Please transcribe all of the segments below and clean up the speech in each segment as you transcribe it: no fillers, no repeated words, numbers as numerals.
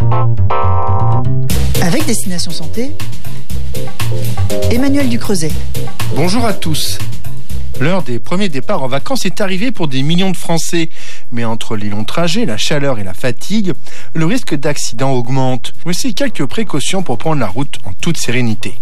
Avec Destination Santé, Emmanuel Ducreuset. Bonjour à tous. L'heure des premiers départs en vacances est arrivée pour des millions de Français. Mais entre les longs trajets, la chaleur et la fatigue, le risque d'accident augmente. Voici quelques précautions pour prendre la route en toute sérénité.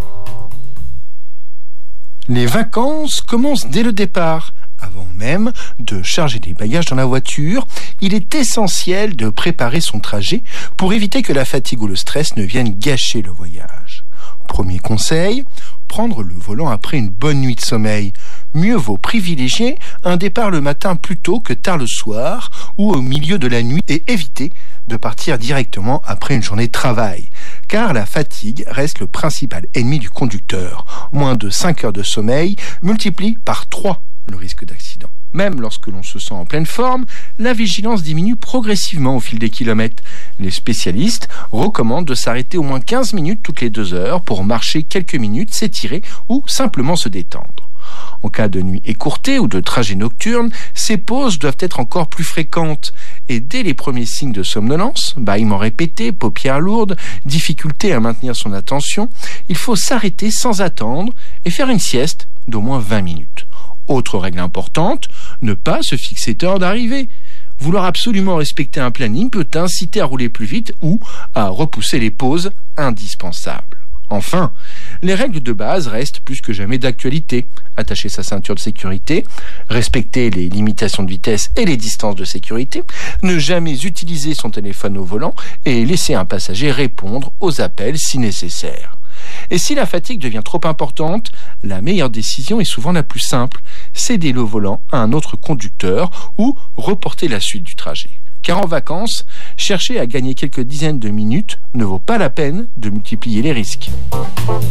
Les vacances commencent dès le départ. Avant même de charger des bagages dans la voiture, il est essentiel de préparer son trajet pour éviter que la fatigue ou le stress ne viennent gâcher le voyage. Premier conseil, prendre le volant après une bonne nuit de sommeil. Mieux vaut privilégier un départ le matin plutôt que tard le soir ou au milieu de la nuit et éviter de partir directement après une journée de travail. Car la fatigue reste le principal ennemi du conducteur. Moins de 5 heures de sommeil multiplie par 3 le risque d'accident. Même lorsque l'on se sent en pleine forme, la vigilance diminue progressivement au fil des kilomètres. Les spécialistes recommandent de s'arrêter au moins 15 minutes toutes les 2 heures pour marcher quelques minutes, s'étirer ou simplement se détendre. En cas de nuit écourtée ou de trajet nocturne, ces pauses doivent être encore plus fréquentes. Et dès les premiers signes de somnolence, bâillements répétés, paupières lourdes, difficulté à maintenir son attention, il faut s'arrêter sans attendre et faire une sieste d'au moins 20 minutes. Autre règle importante, ne pas se fixer d'heure d'arrivée. Vouloir absolument respecter un planning peut inciter à rouler plus vite ou à repousser les pauses indispensables. Enfin, les règles de base restent plus que jamais d'actualité. Attacher sa ceinture de sécurité, respecter les limitations de vitesse et les distances de sécurité, ne jamais utiliser son téléphone au volant et laisser un passager répondre aux appels si nécessaire. Et si la fatigue devient trop importante, la meilleure décision est souvent la plus simple, céder le volant à un autre conducteur ou reporter la suite du trajet. Car en vacances, chercher à gagner quelques dizaines de minutes ne vaut pas la peine de multiplier les risques.